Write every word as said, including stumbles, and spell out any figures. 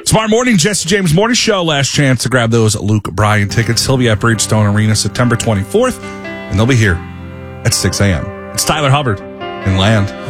Tomorrow morning, Jesse James Morning Show. Last chance to grab those Luke Bryan tickets. He'll be at Bridgestone Arena September twenty-fourth, and they'll be here at six a.m. It's Tyler Hubbard in Land.